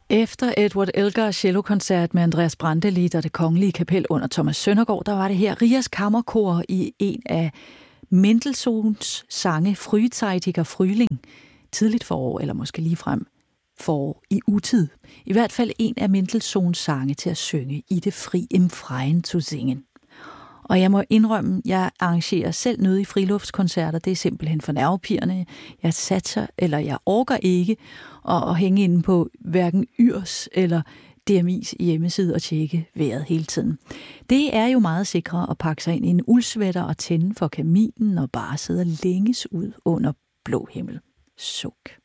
Efter Edward Elgar cellokoncert med Andreas Brantelid og Det Kongelige Kapel under Thomas Søndergaard, der var det her Rias Kammerkor i en af Mendelssohns sange, Frühzeitiger Frühling, tidligt forår, eller måske ligefrem forår i utid. I hvert fald en af Mendelssohns sange til at synge i det fri, im Freien zu singen. Og jeg må indrømme, jeg arrangerer selv nødige friluftskoncerter. Det er simpelthen for nervepirrende. Jeg satser, eller jeg orker ikke at hænge inde på hverken Yrs eller DMI's hjemmeside og tjekke vejret hele tiden. Det er jo meget sikrere at pakke sig ind i en uldsvætter og tænde for kaminen og bare sidde og længes ud under blå himmel. Suk.